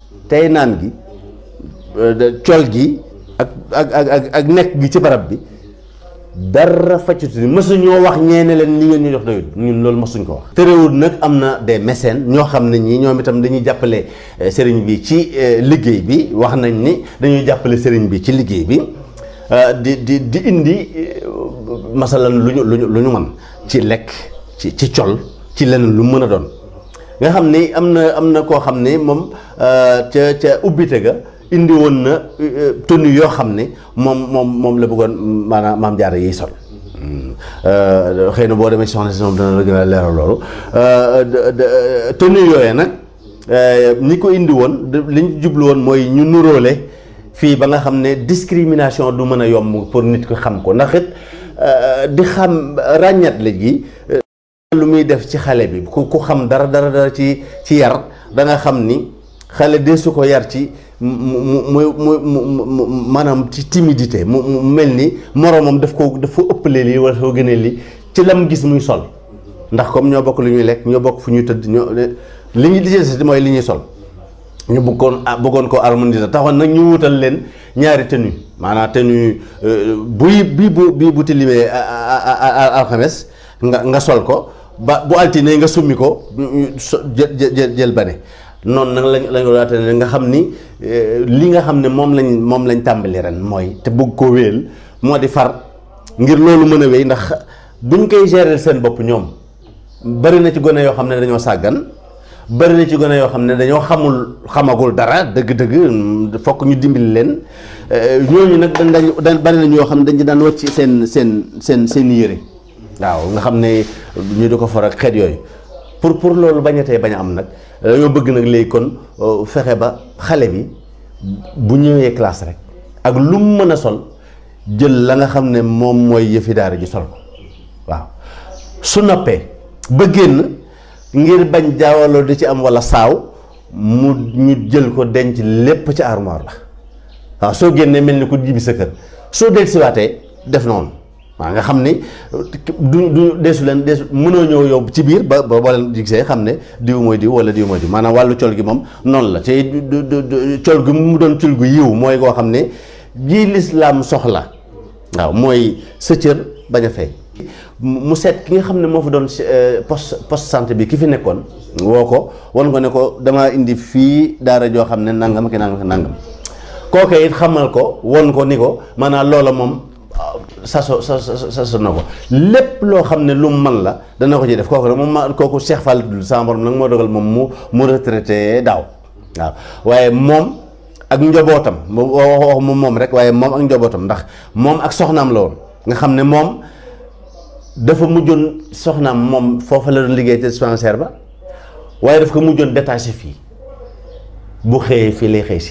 tey naan gi col gi ak nekk gi ci barab bi dara faccuti ni mësuñoo wax ñeene leen li ngeen ñu jox doyul ñun loolu mësuñ ko wax. terewul nag am na des mécènes ñoo xam ne ñii ñoom itam dañuy jàppale sëriñ bi ci liggéey bi wax nañ ni dañuy jàppale sëriñ bi ci liggéey bi di indi masalan lu ñu mën ci lekk ci col ci leneen lu mën a doon nga xam ni am na koo xam ni moom ca ubbite ga indi woon na tenue yoo xam ne moom la bëggoon maanaam maam jaara yiy sol xëy na boo demee soxna si moom dana la gën a leeral loolu tenue yooyee nag ñi ko indi woon li ñu jublu woon mooy ñu nuróole fii ba nga xam ne discrimination du mën a yomb pour nit ko xam ko ndax it di xam ràññat la gi lu muy def ci xale bi ku xam dara ci yar da nga xam ni xale de su ko yar ci mu maanaam ci timidité mu mel ni moroomam daf ko ëppalee lii wala dafa gënee lii ci lam gis muy sol ndax comme ñoo bokk lu ñuy lekk ñoo bokk fu ñuy tëdd li ñu lijjanti mooy li ñuy sol ñu bëggoon ko harmoniser taxoon nag ñu wutal leen ñaari tenue maanaam tenue bii bu tilimee alxames nga sol ko ba bu altine nga summi ko jël bane noonu nag lañ ko laata ne nga xam ni li nga xam ne moom lañ tàmbali ren mooy te bëgg ko wéel moo di far ngir loolu mën a wéy ndax buñ koy gérer seen bopp ñoom bari na ci gone yoo xam ne dañoo sàggan bari na ci gone yoo xam ne dañoo xamagul dara dëgg-dëgg fokk ñu dimbali leen ñooñu nag dañ bari na ñoo xam ne dañ daan wàcc seen yére waaw nga xam ne ñu di ko for ak xeet yooyu pour loolu bañatee bañ a am nag dañoo bëgg nag léegi kon fexe ba xale bi bu ñëwee classe rek ak lu mu mën a sol jël la nga xam ne moom mooy yëfi daara ji sol ko waaw su noppee ba génn ngir bañ jaawaloo di ci am walla saaw ñu jël ko denc lépp ci armoire la waaw soo génnee mel ni ko jibi sa kër soo dellusiwaatee def noonu waaw nga xam ni du deesu mënoo ñëw yóbbu ci biir ba boo leen gisee xam ne diw mooy diw wala diw mooy diw maanaam wàllu col gi moom noonu la te col gi mu doon col gu yiw mooy koo xam ne ji lislaam soxla waaw mooy sa cër bañ a fay mu seet ki nga xam ne moo fa doon poste santé bi ki fi nekkoon woo ko wan ko ne ko dama indi fii daara joo xam ne nangam ki nangam kooke it xamal ko won ko ni ko maanaam loola moom saso na ko lépp loo xam ne lu mu man la dana ko ci def kooku nag kooku Cheikh Fall sama borom nag moo dogal moom mu retraité daaw waaw waaye moom ak njobootam wax moom rek waaye moom ak njobootam ndax moom ak soxnaam la woon nga xam ne moom dafa mujjoon soxnaam moom foofa la doon liggéey te dispensaire ba waaye daf ko mujjoon détaché fii bu xëyee fii lay xëy si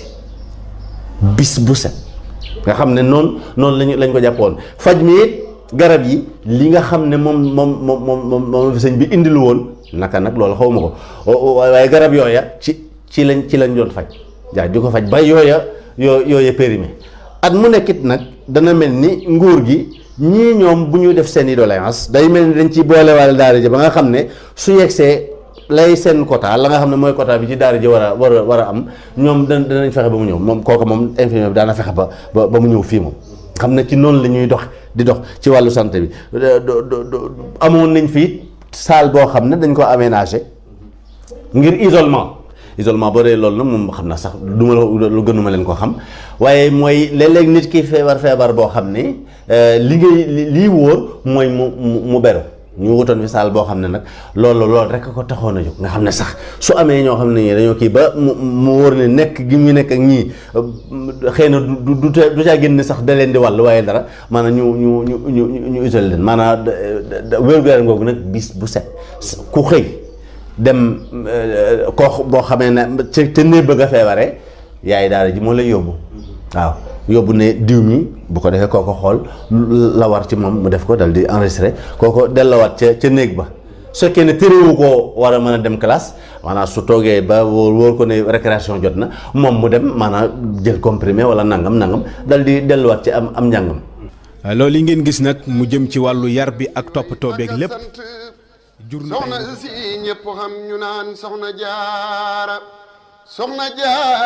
bis bu set nga xam ne noonu lañ ko jàppoon faj mi it garab yi li nga xam ne moom fi sëñ bi indilu woon naka nag loolu xaw ma ko waaye garab yooya ci lañ doon faj jaay di ko faj ba yooya périmé at mu nekkit nag dana mel ni nguur gi ñii ñoom bu ñu def seen i doléance day mel ni dañ ci boolewaale daara ji ba nga xam ne su yegsee lay seen quota la nga xam ne mooy quota bi ci daara ji war a am ñoom danañ fexe ba mu ñëw moom kooku moom infirmier bi daana fexe ba mu ñëw fii moom xam ne ci noonu la ñuy di dox ci wàllu santé bi amoon nañ fii salle boo xam ne dañ ko aménagé ngir isolement boo dee loolu nag moom xam na sax duma lu gënuma leen ko xam waaye mooy léeg-léeg nit ki feebar boo xam ne lii wóor mooy mu beru ñu wutoon fi saal boo xam ne nag loolu rek ko taxoon a jóg nga xam ne sax su amee ñoo xam ne ñii dañoo kii ba mu wóor ne nekk gi mu nekk ak ñii xëy na du caa génn sax da leen di wàll waaye dara maanaam ñu isolé leen maanaam wér-gu-yaram googu nag bis bu set ku xëy dem koo boo xamee ne te ne bëgg a feebaree yaay daara ji moo lay yóbbu waaw yóbbu ne diw mi bu ko defee kooko xool la war ci moom mu def ko dal di enregistré kooko dellawaat ca néeg ba su fekkee ne téréwu koo war a mën a dem classe maanaam su toogee ba wóor ko ne récréation jot na moom mu dem maanaam jël comprimé wala nangam dal di delluwaat ci am njàngam. loolu yi ngeen gis nag mu jëm ci wàllu yar bi ak toppatoo beeg lépp jur na soxna si ñëpp xam ñu naan soxna jaara